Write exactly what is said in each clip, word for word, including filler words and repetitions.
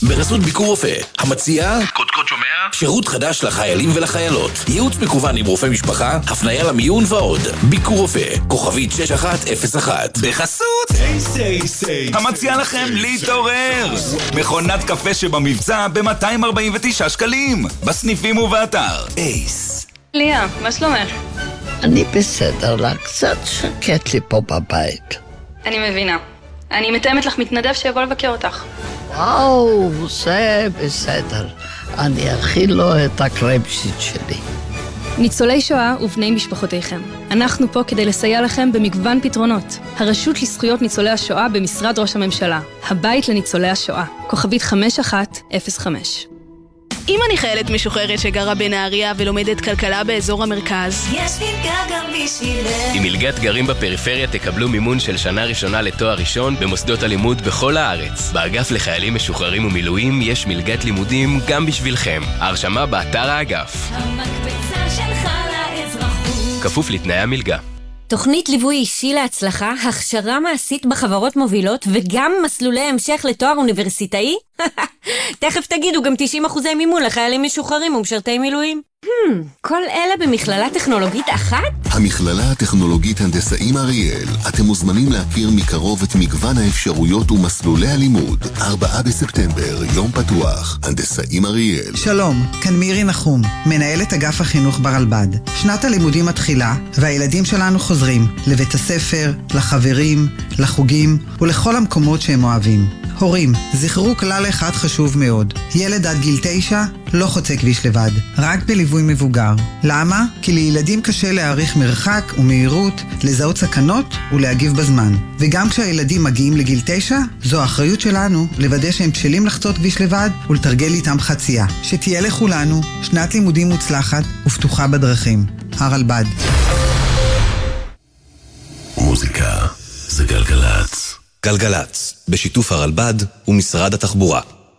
ברשות ביקור רופא, המציעה קודקוד שומע? שירות חדש לחיילים ולחיילות, ייעוץ מקוון עם רופא משפחה, הפניה למיון ועוד. ביקור רופא, כוכבית שש אחת אפס אחת. בחסות היי סי סי, המציעה לכם להתעורר, מכונת קפה שבמבצע ב-מאתיים ארבעים ותשעה שקלים, בסניפים ובאתר אייס. ליה, מה שלומך? אני בסדר, לה קצת שקט לי פה בבית. אני מבינה. אני מתאמת לך מתנדב שיבוא לבקר אותך. וואו, זה בסדר. אני אכיל לו את הקרמשיט שלי. ניצולי שואה ובני משפחותיכם. אנחנו פה כדי לסייע לכם במגוון פתרונות. הרשות לזכויות ניצולי השואה במשרד ראש הממשלה. הבית לניצולי השואה. כוכבית חמש אחת אפס חמש. אם אני חיילת משוחררת שגרה בנהריה ולומדת כלכלה באזור המרכז, יש מלגה גם בשבילך. עם מלגת גרים בפריפריה תקבלו מימון של שנה ראשונה לתואר ראשון במוסדות הלימוד בכל הארץ. באגף לחיילים משוחררים ומילואים יש מלגת לימודים גם בשבילכם. ההרשמה באתר האגף. המקפצה שלך לאזרחות. כפוף לתנאי המלגה. תוכנית ליווי אישי להצלחה, הכשרה מעשית בחברות מובילות וגם מסלולי המשך לתואר אוניברסיטאי? תכף תגידו גם תשעים אחוזי מימון לחיילים משוחררים ומשרתי מילואים. Hmm, כל אלה במכללה טכנולוגית אחת? המכללה הטכנולוגית הנדסאים אריאל. אתם מוזמנים להכיר מקרוב את מגוון האפשרויות ומסלולי הלימוד. ארבעה בספטמבר, יום פתוח, הנדסאים אריאל. שלום, כאן מירי נחום, מנהלת אגף החינוך ברלב"ד. שנת הלימודים מתחילה, והילדים שלנו חוזרים לבית הספר, לחברים, לחוגים ולכל המקומות שהם אוהבים. הורים, זכרו כלל אחד חשוב מאוד. ילד עד גיל תשע לא חוצה כביש לבד, רק בליווי מבוגר. למה? כי לילדים קשה להעריך מרחק ומהירות, לזהות סכנות ולהגיב בזמן. וגם כשהילדים מגיעים לגיל תשע, זו האחריות שלנו לוודא שהם בשלים לחצות כביש לבד ולתרגל איתם חצייה. שתהיה לכולנו שנת לימודים מוצלחת ופתוחה בדרכים. הרלב"ד. מוזיקה זה גלגלץ. גלגלץ, בשיתוף הרלב"ד ומשרד התחבורה.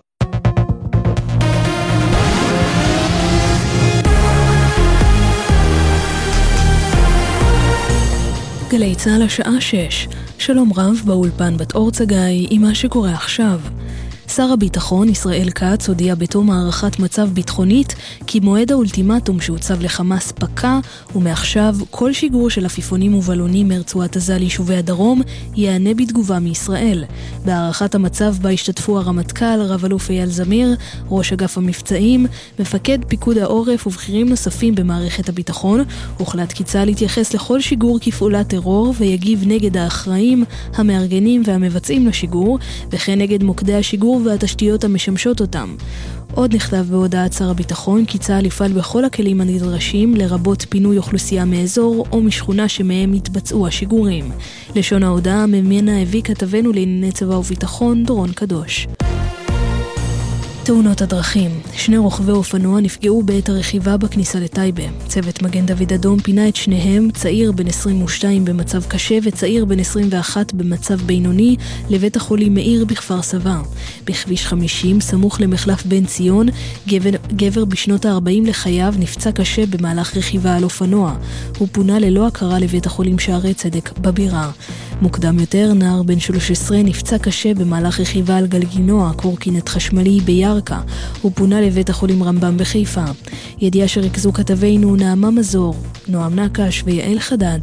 גלי צהל השעה שש. שלום רב באולפן בת אור צגאי עם מה שקורה עכשיו. שר הביטחון ישראל כץ הודיע בתום הערכת מצב ביטחונית כי מועד האולטימטום שהוצב לחמאס פקע, ומעכשיו כל שיגור של עפיפונים ובלונים מרצועת עזה ליישובי הדרום יענה בתגובה מישראל. בהערכת המצב בה השתתפו הרמטכ"ל, רב אלוף אייל זמיר, ראש אגף המבצעים, מפקד פיקוד העורף ובכירים נוספים במערכת הביטחון, הוחלט כי צה"ל להתייחס לכל שיגור כפעולת טרור ויגיב נגד האחראים, המארגנים והמבצעים לשיגור, וכן נגד מוקדי השיגור והתשתיות המשמשות אותם. עוד נכתב בהודעת שר הביטחון כי צה"ל יפעל בכל הכלים הנדרשים, לרבות פינוי אוכלוסייה מאזור או משכונה שמהם יתבצעו השיגורים. לשון ההודעה ממנה הביא כתבנו לענייני צבא וביטחון דורון קדוש. תאונות הדרכים. שני רוכבי אופנוע נפגעו בעת הרכיבה בכניסה לטייבה. צוות מגן דוד אדום פינה את שניהם, צעיר בן עשרים ושתיים במצב קשה וצעיר בן עשרים ואחת במצב בינוני, לבית החולים מאיר בכפר סבא. בכביש חמישים, סמוך למחלף בן ציון, גבר, גבר בשנות ה-ארבעים לחייו נפצע קשה במהלך רכיבה על אופנוע. הוא פונה ללא הכרה לבית החולים שערי צדק בבירה. מוקדם יותר, נער בן שלוש עשרה נפצע קשה במהלך רכיבה על גלגינוע, קורקינט חשמלי בירקה. הוא פונה לבית החולים רמב"ם בחיפה. ידיעה שריקזו כתבינו נעמה מזור, נועם נקש ויעל חדד.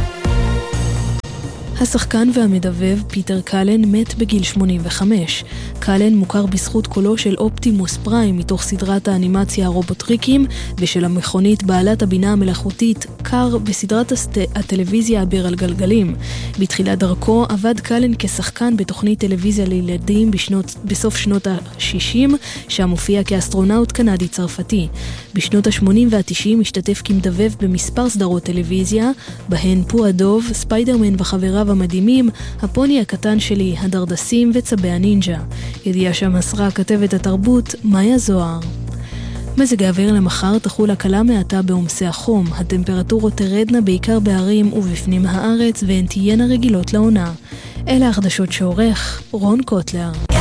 השחקן והמדבב פיטר קלן מת בגיל שמונים וחמש. קלן מוכר בזכות קולו של אופטימוס פריים מתוך סדרת האנימציה הרובוטריקים ושל המכונית בעלת הבינה המלאכותית קר בסדרת הטלוויזיה הבר על גלגלים. בתחילת דרכו עבד קלן כשחקן בתוכנית טלוויזיה לילדים בשנות, בסוף שנות ה-שישים, שם הופיע כאסטרונאוט קנדי צרפתי. בשנות ה-שמונים וה-תשעים השתתף כמדבב במספר סדרות טלוויזיה, בהן פו הדוב, ספיידרמן וחבריו המדהימים, הפוני הקטן שלי, הדרדסים וצבי הנינג'ה. ידיעה שמסרה כתבת התרבות מאיה זוהר. מזג האוויר למחר תחול הקלה מעטה בעומסי החום. הטמפרטורות תרדנה בעיקר בערים ובפנים הארץ והן תהיינה רגילות לעונה. אלה החדשות שעורך רון קוטלר.